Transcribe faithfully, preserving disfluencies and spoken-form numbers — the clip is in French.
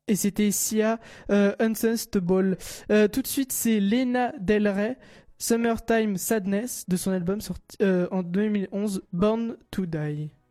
Et c'était Sia, euh, Unsensible. Euh, tout de suite, c'est Lena Del Rey, Summertime Sadness, de son album sorti euh, en deux mille onze, Born to Die.